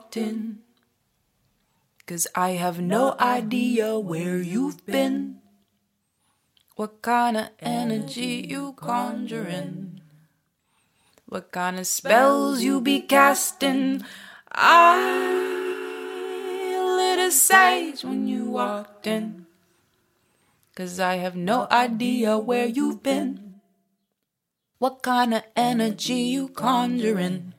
walked in. 'Cause I have no idea where you've been, what kind of energy you conjuring, what kind of spells you be casting. I lit a sage when you walked in. 'Cause I have no idea where you've been, what kind of energy you conjuring,